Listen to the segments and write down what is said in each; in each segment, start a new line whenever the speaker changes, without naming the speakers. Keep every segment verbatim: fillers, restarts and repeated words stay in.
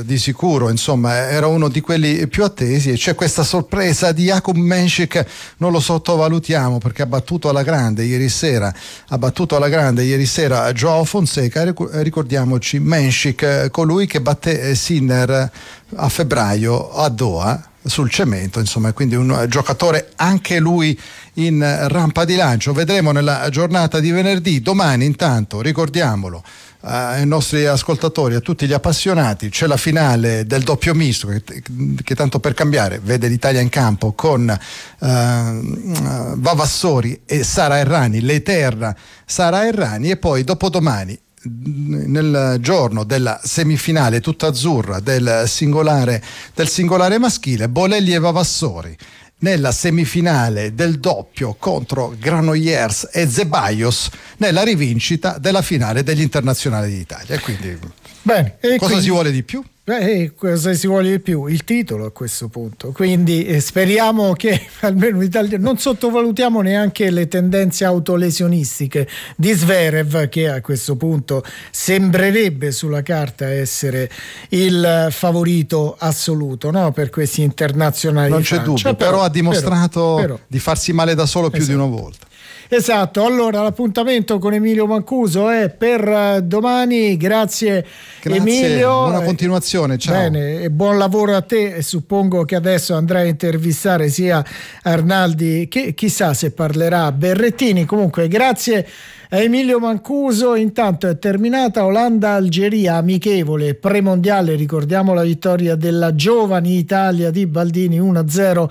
eh, di sicuro, insomma, era uno di quelli più attesi, e c'è questa sorpresa di Jakub Mensik, non lo sottovalutiamo perché ha battuto alla grande ieri sera, ha battuto alla grande ieri sera Joao Fonseca. Ricordiamoci Mensik, colui che batte Sinner a febbraio a Doha sul cemento, insomma, quindi un giocatore anche lui in rampa di lancio. Vedremo nella giornata di venerdì. Domani intanto, ricordiamolo ai nostri ascoltatori, a tutti gli appassionati, c'è la finale del doppio misto che, che tanto per cambiare vede l'Italia in campo con uh, Vavassori e Sara Errani, l'eterna Sara Errani, e poi dopodomani, nel giorno della semifinale tutta azzurra del singolare, del singolare maschile, Bolelli e Vavassori nella semifinale del doppio contro Granollers e Zeballos nella rivincita della finale degli internazionali d'Italia. E quindi
bene, e
cosa
quindi,
si vuole di più?
Beh, cosa si vuole di più? Il titolo a questo punto. Quindi eh, speriamo che almeno l'Italia, non sottovalutiamo neanche le tendenze autolesionistiche di Zverev, che a questo punto sembrerebbe sulla carta essere il favorito assoluto, no? Per questi internazionali.
Non c'è dubbio, però, però ha dimostrato però, però, di farsi male da solo più esatto. di una volta.
Esatto, allora l'appuntamento con Emilio Mancuso è per domani. Grazie,
Grazie,
Emilio.
buona continuazione, ciao.
Bene, e buon lavoro a te, e suppongo che adesso andrai a intervistare sia Arnaldi che chissà se parlerà a Berrettini. Comunque grazie a Emilio Mancuso. Intanto è terminata Olanda-Algeria, amichevole premondiale, ricordiamo la vittoria della giovane Italia di Baldini uno a zero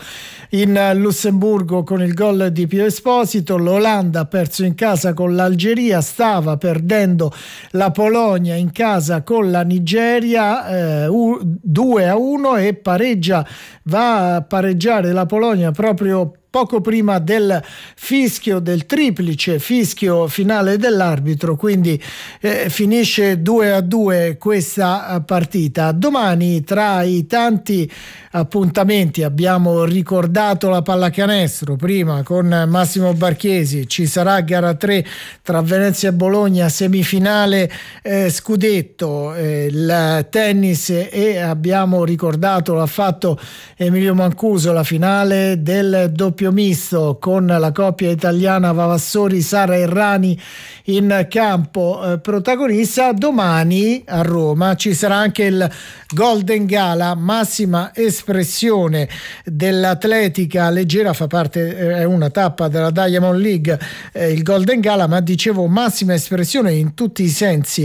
in Lussemburgo con il gol di Pio Esposito. L'Olanda ha perso in casa con l'Algeria, stava perdendo la Polonia in casa con la Nigeria eh, due a uno, e pareggia, va a pareggiare la Polonia proprio poco prima del fischio, del triplice fischio finale dell'arbitro, quindi eh, finisce due a due questa partita. Domani, tra i tanti appuntamenti, abbiamo ricordato la pallacanestro prima con Massimo Barchiesi, ci sarà gara tre tra Venezia e Bologna, semifinale eh, scudetto, eh, il tennis, e abbiamo ricordato, l'ha fatto Emilio Mancuso, la finale del doppio misto con la coppia italiana Vavassori Sara Errani in campo eh, protagonista. Domani a Roma ci sarà anche il Golden Gala, massima espressione dell'atletica leggera, fa parte, è eh, una tappa della Diamond League eh, il Golden Gala, ma dicevo massima espressione in tutti i sensi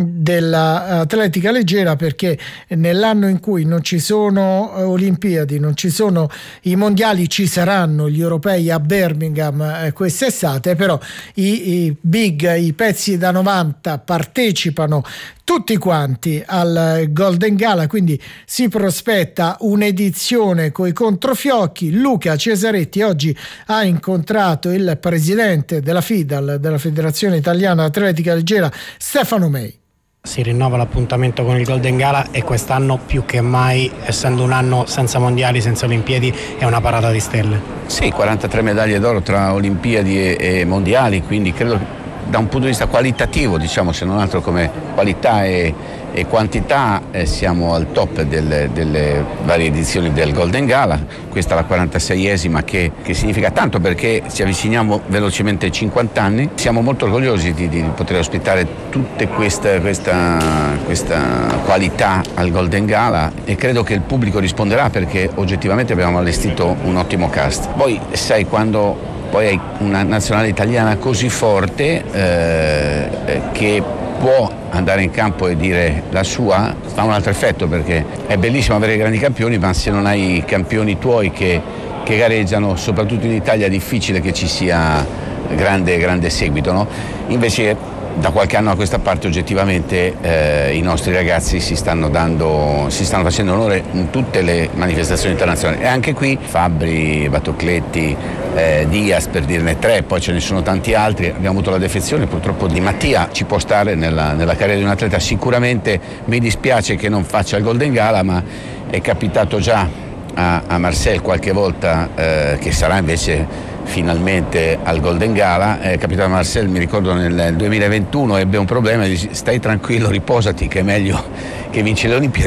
dell'atletica leggera, perché nell'anno in cui non ci sono Olimpiadi, non ci sono i mondiali, ci saranno gli europei a Birmingham eh, quest'estate, però i, i big, i pezzi da novanta partecipano tutti quanti al Golden Gala, quindi si prospetta un'edizione coi controfiocchi. Luca Cesaretti oggi ha incontrato il presidente della FIDAL, della Federazione Italiana Atletica Leggera, Stefano Mei.
Si rinnova l'appuntamento con il Golden Gala, e quest'anno più che mai, essendo un anno senza mondiali, senza Olimpiadi, è una parata di stelle.
Sì, quarantatré medaglie d'oro tra Olimpiadi e, e mondiali, quindi credo da un punto di vista qualitativo, diciamo, se non altro come qualità e, e quantità, eh, siamo al top del, delle varie edizioni del Golden Gala. Questa è la quarantaseiesima, che, che significa tanto perché ci avviciniamo velocemente ai cinquanta anni. Siamo molto orgogliosi di, di poter ospitare tutte queste, questa, questa qualità al Golden Gala, e credo che il pubblico risponderà, perché oggettivamente abbiamo allestito un ottimo cast. Poi sai, quando poi hai una nazionale italiana così forte eh, che può andare in campo e dire la sua, fa un altro effetto, perché è bellissimo avere grandi campioni, ma se non hai campioni tuoi che, che gareggiano, soprattutto in Italia è difficile che ci sia grande, grande seguito, no? Invece da qualche anno a questa parte oggettivamente eh, i nostri ragazzi si stanno dando, si stanno facendo onore in tutte le manifestazioni internazionali, e anche qui Fabbri, Batocletti, eh, Diaz, per dirne tre, poi ce ne sono tanti altri. Abbiamo avuto la defezione purtroppo di Mattia, ci può stare nella, nella carriera di un atleta. Sicuramente mi dispiace che non faccia il Golden Gala, ma è capitato già a, a Marseille qualche volta, eh, che sarà invece finalmente al Golden Gala. È capitato a Marseille, mi ricordo nel duemilaventuno, ebbe un problema, dice, stai tranquillo, riposati, che è meglio che vinci le Olimpiadi.